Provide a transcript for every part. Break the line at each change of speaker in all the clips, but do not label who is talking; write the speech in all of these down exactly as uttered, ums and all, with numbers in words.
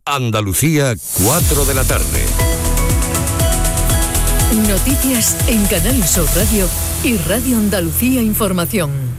Andalucía, cuatro de la tarde.
Noticias en Canal Sur Radio y Radio Andalucía Información.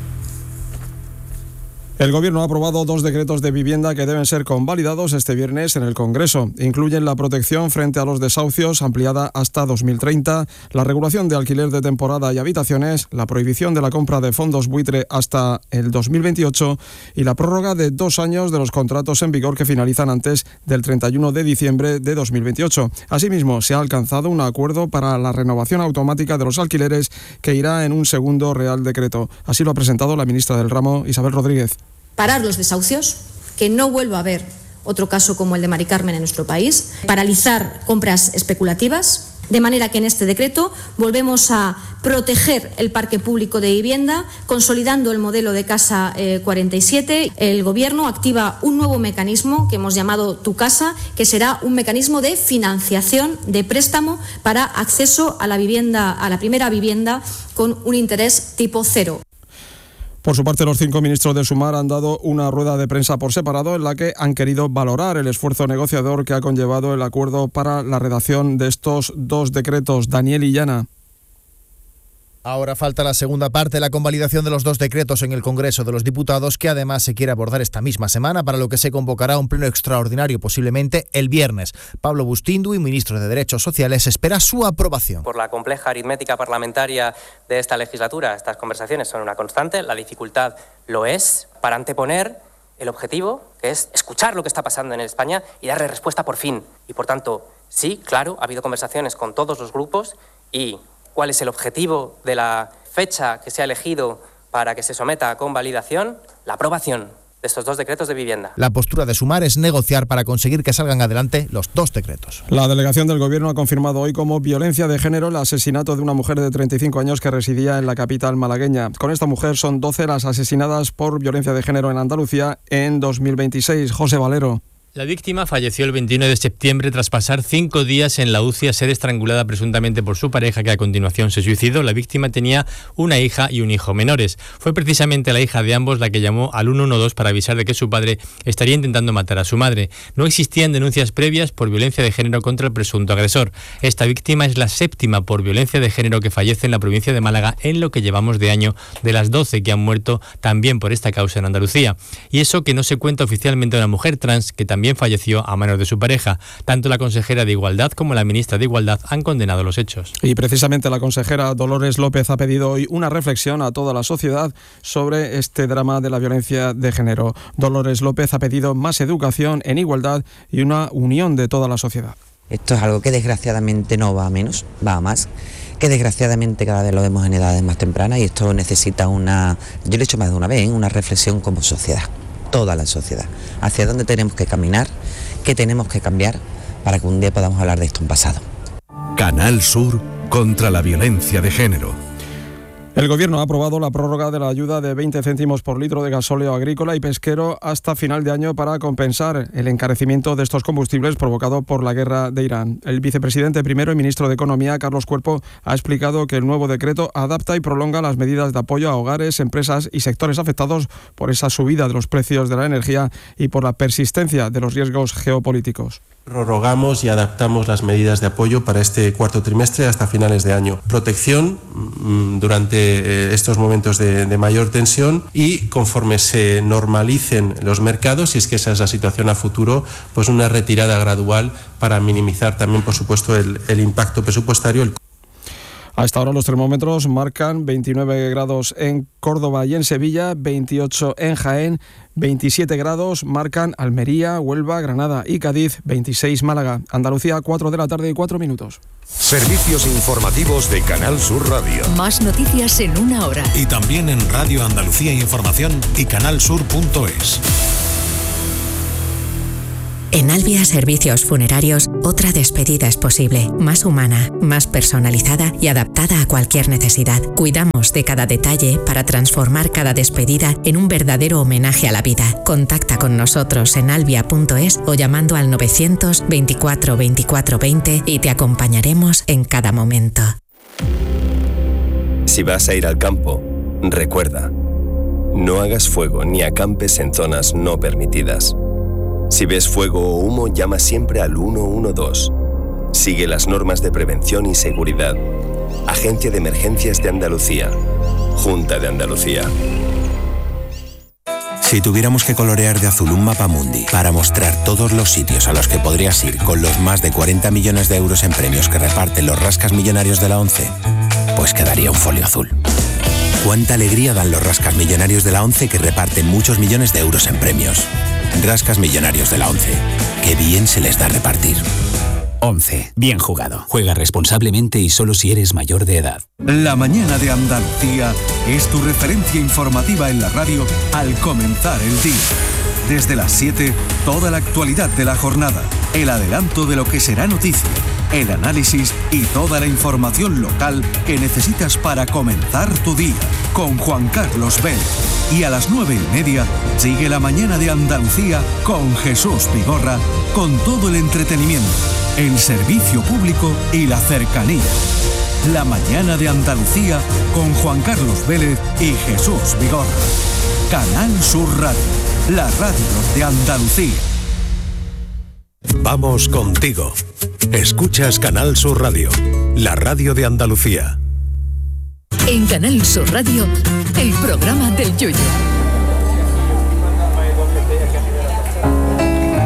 El Gobierno ha aprobado dos decretos de vivienda que deben ser convalidados este viernes en el Congreso. Incluyen la protección frente a los desahucios ampliada hasta dos mil treinta, la regulación de alquiler de temporada y habitaciones, la prohibición de la compra de fondos buitre hasta el dos mil veintiocho y la prórroga de dos años de los contratos en vigor que finalizan antes del treinta y uno de diciembre de dos mil veintiocho. Asimismo, se ha alcanzado un acuerdo para la renovación automática de los alquileres que irá en un segundo Real Decreto. Así lo ha presentado la ministra del ramo, Isabel Rodríguez.
Parar los desahucios, que no vuelva a haber otro caso como el de Mari Carmen en nuestro país, paralizar compras especulativas, de manera que en este decreto volvemos a proteger el parque público de vivienda, consolidando el modelo de Casa eh, cuarenta y siete. El Gobierno activa un nuevo mecanismo que hemos llamado Tu Casa, que será un mecanismo de financiación, de préstamo para acceso a la vivienda, a la primera vivienda con un interés tipo cero.
Por su parte, los cinco ministros de Sumar han dado una rueda de prensa por separado en la que han querido valorar el esfuerzo negociador que ha conllevado el acuerdo para la redacción de estos dos decretos. Daniel Illana.
Ahora falta la segunda parte, la convalidación de los dos decretos en el Congreso de los Diputados, que además se quiere abordar esta misma semana, para lo que se convocará un pleno extraordinario posiblemente el viernes. Pablo Bustindu, ministro de Derechos Sociales, espera su aprobación.
Por la compleja aritmética parlamentaria de esta legislatura, estas conversaciones son una constante, la dificultad lo es, para anteponer el objetivo, que es escuchar lo que está pasando en España y darle respuesta por fin. Y por tanto, sí, claro, ha habido conversaciones con todos los grupos y ¿cuál es el objetivo de la fecha que se ha elegido para que se someta a convalidación? La aprobación de estos dos decretos de vivienda.
La postura de Sumar es negociar para conseguir que salgan adelante los dos decretos.
La delegación del Gobierno ha confirmado hoy como violencia de género el asesinato de una mujer de treinta y cinco años que residía en la capital malagueña. Con esta mujer son doce las asesinadas por violencia de género en Andalucía en dos mil veintiséis. José Valero.
La víctima falleció el veintiuno de septiembre tras pasar cinco días en la U C I a ser estrangulada presuntamente por su pareja, que a continuación se suicidó. La víctima tenía una hija y un hijo menores. Fue precisamente la hija de ambos la que llamó al uno uno dos para avisar de que su padre estaría intentando matar a su madre. No existían denuncias previas por violencia de género contra el presunto agresor. Esta víctima es la séptima por violencia de género que fallece en la provincia de Málaga en lo que llevamos de año, de las doce que han muerto también por esta causa en Andalucía. Y eso que no se cuenta oficialmente a una mujer trans que también También falleció a manos de su pareja. Tanto la consejera de Igualdad como la ministra de Igualdad han condenado los hechos.
Y precisamente la consejera Dolores López ha pedido hoy una reflexión a toda la sociedad sobre este drama de la violencia de género. Dolores López ha pedido más educación en igualdad y una unión de toda la sociedad.
Esto es algo que desgraciadamente no va a menos, va a más, que desgraciadamente cada vez lo vemos en edades más tempranas, y esto necesita una, yo lo he hecho más de una vez, una reflexión como sociedad. Toda la sociedad, hacia dónde tenemos que caminar, qué tenemos que cambiar para que un día podamos hablar de esto en pasado.
Canal Sur contra la violencia de género.
El Gobierno ha aprobado la prórroga de la ayuda de veinte céntimos por litro de gasóleo agrícola y pesquero hasta final de año para compensar el encarecimiento de estos combustibles provocado por la guerra de Irán. El vicepresidente primero y ministro de Economía, Carlos Cuerpo, ha explicado que el nuevo decreto adapta y prolonga las medidas de apoyo a hogares, empresas y sectores afectados por esa subida de los precios de la energía y por la persistencia de los riesgos geopolíticos.
Prorrogamos y adaptamos las medidas de apoyo para este cuarto trimestre hasta finales de año. Protección mmm, durante estos momentos de, de mayor tensión, y conforme se normalicen los mercados, si es que esa es la situación a futuro, pues una retirada gradual para minimizar también, por supuesto, el, el impacto presupuestario. El...
A esta hora los termómetros marcan veintinueve grados en Córdoba y en Sevilla, veintiocho en Jaén, veintisiete grados marcan Almería, Huelva, Granada y Cádiz, veintiséis Málaga. Andalucía, cuatro de la tarde y cuatro minutos.
Servicios informativos de Canal Sur Radio.
Más noticias en una hora.
Y también en Radio Andalucía Información y canalsur punto es.
En Albia Servicios Funerarios, otra despedida es posible, más humana, más personalizada y adaptada a cualquier necesidad. Cuidamos de cada detalle para transformar cada despedida en un verdadero homenaje a la vida. Contacta con nosotros en albia punto es o llamando al novecientos veinticuatro veinticuatro veinte y te acompañaremos en cada momento.
Si vas a ir al campo, recuerda, no hagas fuego ni acampes en zonas no permitidas. Si ves fuego o humo, llama siempre al uno uno dos. Sigue las normas de prevención y seguridad. Agencia de Emergencias de Andalucía. Junta de Andalucía.
Si tuviéramos que colorear de azul un mapamundi para mostrar todos los sitios a los que podrías ir con los más de cuarenta millones de euros en premios que reparten los rascas millonarios de la ONCE, pues quedaría un folio azul. Cuánta alegría dan los rascas millonarios de la ONCE que reparten muchos millones de euros en premios. Rascas millonarios de la ONCE. Qué bien se les da repartir.
ONCE. Bien jugado. Juega responsablemente y solo si eres mayor de edad.
La mañana de Andalucía es tu referencia informativa en la radio al comenzar el día. Desde las siete, toda la actualidad de la jornada, el adelanto de lo que será noticia, el análisis y toda la información local que necesitas para comenzar tu día, con Juan Carlos Vélez. Y a las nueve y media, sigue la mañana de Andalucía con Jesús Vigorra, con todo el entretenimiento, el servicio público y la cercanía. La mañana de Andalucía con Juan Carlos Vélez y Jesús Vigorra. Canal Sur Radio, la radio de Andalucía.
Vamos contigo. Escuchas Canal Sur Radio, la radio de Andalucía.
En Canal Sur Radio, el programa del Yoyo.